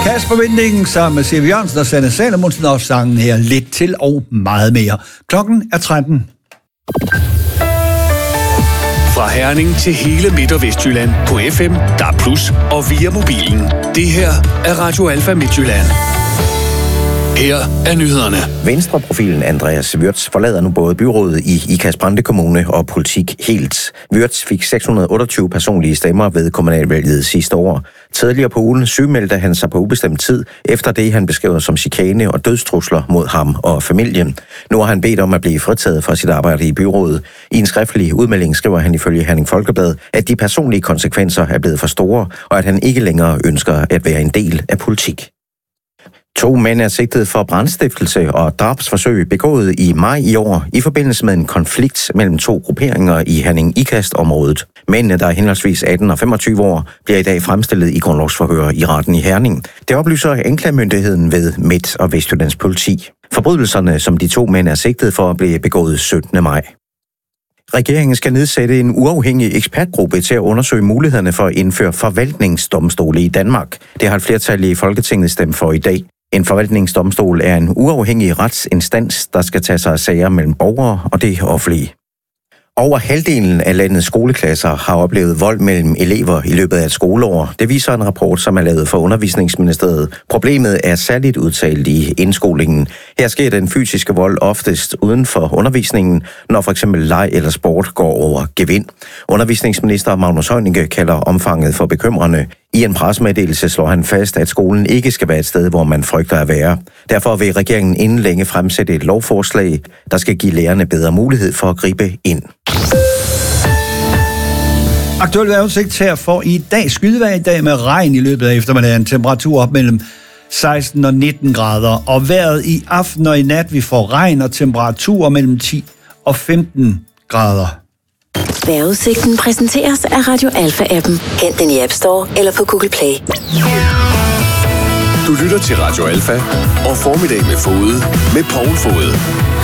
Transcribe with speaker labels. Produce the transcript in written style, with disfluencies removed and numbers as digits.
Speaker 1: Kasper Vindingen sammen med Siv Jørgensen og Sanne Salomonsen og sangen her Lidt til og meget mere. Klokken er 13.
Speaker 2: Fra Herning til hele Midt- og Vestjylland på FM, DAB+ og via mobilen. Det her er Radio Alfa Midtjylland. Her er nyhederne.
Speaker 3: Venstreprofilen Andreas Wirtz forlader nu både byrådet i Ikast-Brande Kommune og politik helt. Wirtz fik 628 personlige stemmer ved kommunalvalget sidste år. Tidligere på ugen sygemeldte han sig på ubestemt tid, efter det han beskrev som chikane og dødstrusler mod ham og familien. Nu har han bedt om at blive fritaget fra sit arbejde i byrådet. I en skriftlig udmelding skriver han ifølge Herning Folkeblad, at de personlige konsekvenser er blevet for store, og at han ikke længere ønsker at være en del af politik. 2 mænd er sigtet for brandstiftelse og drabsforsøg begået i maj i år i forbindelse med en konflikt mellem 2 grupperinger i Herning-Ikast-området. Mændene, der er henholdsvis 18 og 25 år, bliver i dag fremstillet i grundlovsforhør i retten i Herning. Det oplyser anklagemyndigheden ved Midt- og Vestjyllands politi. Forbrydelserne, som de 2 mænd er sigtet for, blev begået 17. maj. Regeringen skal nedsætte en uafhængig ekspertgruppe til at undersøge mulighederne for at indføre forvaltningsdomstole i Danmark. Det har et flertal i Folketinget stemt for i dag. En forvaltningsdomstol er en uafhængig retsinstans, der skal tage sig af sager mellem borgere og det offentlige. Over halvdelen af landets skoleklasser har oplevet vold mellem elever i løbet af et skoleår. Det viser en rapport, som er lavet for Undervisningsministeriet. Problemet er særligt udtalt i indskolingen. Her sker den fysiske vold oftest uden for undervisningen, når f.eks. leg eller sport går over gevind. Undervisningsminister Magnus Heunicke kalder omfanget for bekymrende. I en pressemeddelelse slår han fast, at skolen ikke skal være et sted, hvor man frygter at være. Derfor vil regeringen inden længe fremsætte et lovforslag, der skal give lærerne bedre mulighed for at gribe ind.
Speaker 1: Aktuel vejrudsigt her for i dag. Skydevejr i dag med regn i løbet af eftermiddagen. Temperatur op mellem 16 og 19 grader. Og vejret i aften og i nat, vi får regn og temperaturer mellem 10 og 15 grader.
Speaker 4: Vejrudsigten præsenteres af Radio Alfa-appen. Hent den i App Store eller på Google Play.
Speaker 2: Du lytter til Radio Alfa og Formiddag med Fode med Poul Fode.